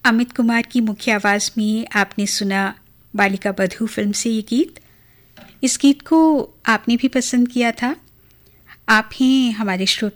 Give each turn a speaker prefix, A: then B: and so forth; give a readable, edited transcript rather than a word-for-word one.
A: अमित कुमार की मुख्य आवाज़ में आपने सुना बालिका बधू फिल्म से ये गीत। इस गीत को आपने भी पसंद किया था। आप हैं हमारे श्रोता